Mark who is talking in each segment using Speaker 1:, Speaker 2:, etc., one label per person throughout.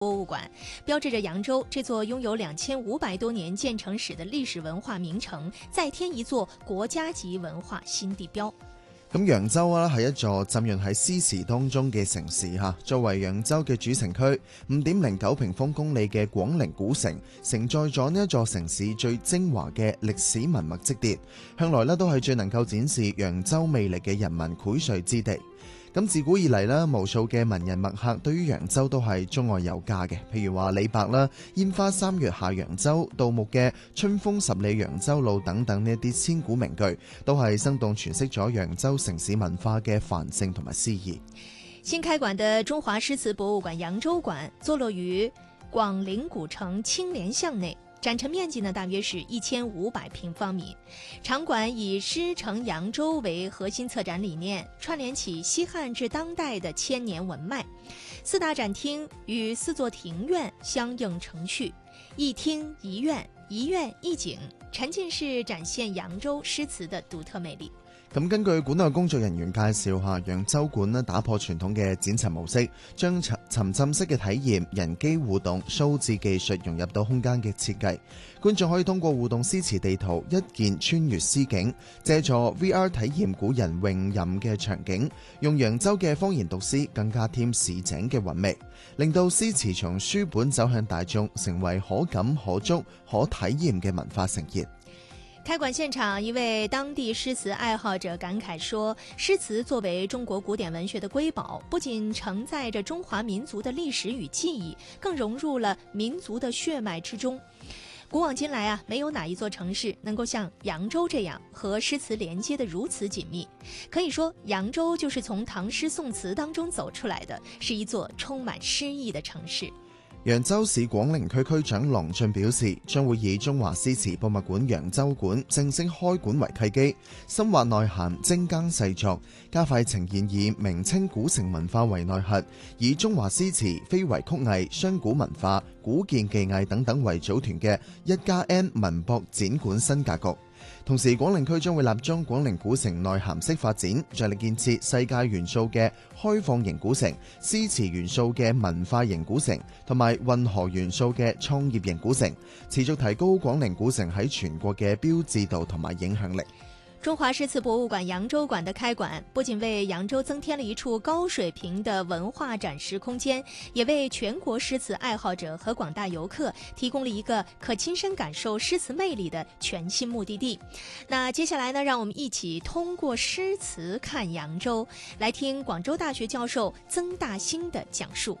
Speaker 1: 博物馆，标志着扬州这座拥有2500多年建城史的歷史文化名城再添一座國家級文化新地標。
Speaker 2: 咁揚州係一座浸潤喺詩詞當中嘅城市嚇，作為揚州嘅主城區，5.09平方公里嘅廣陵古城，承載咗呢一座城市最精華嘅歷史文物積澱，向來都係最能夠展示揚州魅力嘅人民薈萃之地。咁自古以嚟咧，無數嘅文人墨客對於揚州都係鍾愛有加嘅，譬如話李白啦，煙花3月下揚州，杜牧嘅春風十里揚州路等等呢一啲千古名句，都係生動詮釋咗揚州城市文化嘅繁盛同埋詩意。
Speaker 1: 新開館的中華詩詞博物館揚州館坐落於廣陵古城青蓮巷內，展陳面積呢大約是1500平方米。場館以詩城揚州為核心策展理念，串聯起西漢至當代的千年文脈。4大展廳與4座庭院相映成趣，一廳一院，一院一景，沉浸式展現揚州詩詞的獨特魅力。
Speaker 2: 咁根據館內工作人員介紹下，揚州館打破傳統嘅展陳模式，將沉浸式嘅體驗、人機互動、數字技術融入到空間嘅設計。觀眾可以通過互動詩詞地圖一鍵穿越詩境，借助 VR 體驗古人詠吟嘅場景，用揚州嘅方言讀詩，更加添市井嘅韻味，令到詩詞從書本走向大眾，成為可感可觸可體驗嘅文化盛宴。
Speaker 1: 開館現場，一位當地詩詞愛好者感慨說，詩詞作為中國古典文學的瑰寶，不僅承載着中華民族的歷史與記憶，更融入了民族的血脈之中。古往今來沒有哪一座城市能夠像揚州這樣和詩詞連接得如此緊密。可以說，揚州就是從唐詩宋詞當中走出來的，是一座充滿詩意的城市。
Speaker 2: 揚州市廣陵區區長郎俊表示，將會以中華詩詞博物館揚州館正式開館為契機，深挖內涵，精耕細作，加快呈現以明清古城文化為內核，以中華詩詞、非遺曲藝、雙古文化、古建技藝等等為組團嘅1+N 文博展館新格局。同時，廣陵區將會立中廣陵古城內涵式發展，着力建設世界元素嘅開放型古城、詩詞元素嘅文化型古城，同埋混合元素嘅創業型古城，持續提高廣陵古城喺全國嘅標誌度同埋影響力。
Speaker 1: 中華詩詞博物館揚州館的開館，不僅為揚州增添了一處高水平的文化展示空間，也為全國詩詞愛好者和廣大遊客提供了一個可親身感受詩詞魅力的全新目的地。那接下來呢，讓我們一起通過詩詞看揚州，來聽廣州大學教授曾大興的講述。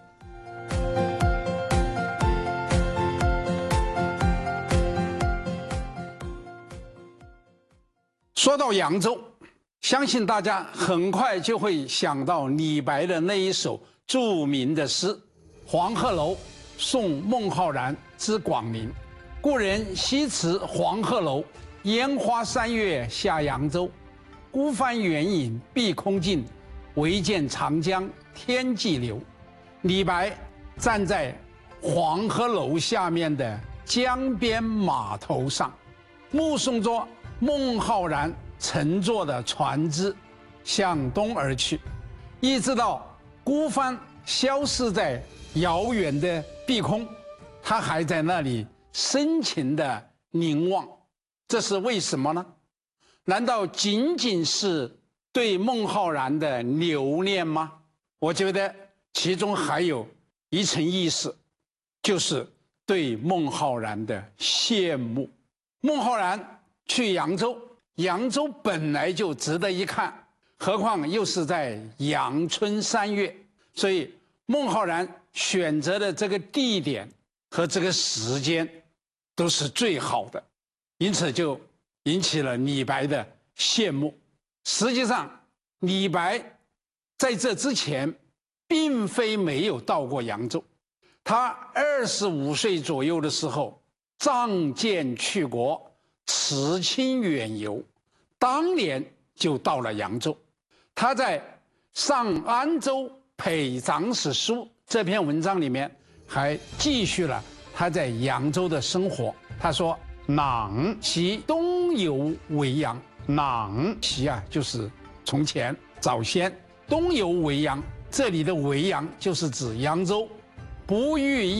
Speaker 3: 說到揚州，相信大家很快就會想到李白的那一首著名的詩《黃鶴樓送孟浩然之廣陵》。故人西辭黃鶴樓，煙花3月下揚州。孤帆遠影碧空盡，唯見長江天際流。李白站在黃鶴樓下面的江邊碼頭上，目送着孟浩然乘坐的船只向東而去，一直到孤帆消失在遙遠的碧空，他還在那裡深情地凝望。這是為什麼呢？難道僅僅是對孟浩然的留戀嗎？我覺得其中還有一層意思，就是對孟浩然的羨慕。孟浩然去揚州，揚州本來就值得一看，何況又是在陽春3月，所以孟浩然選擇的這個地點和這個時間都是最好的，因此就引起了李白的羨慕。實際上，李白在這之前並非沒有到過揚州，他25歲左右的時候仗劍去國，辭親遠遊，當年就到了揚州。他在《上安州裴長史書》這篇文章裡面還記述了他在揚州的生活。他說：“囊其東遊為陽。”囊其就是從前早先，東遊為陽，這裡的為陽就是指揚州。 不寓意。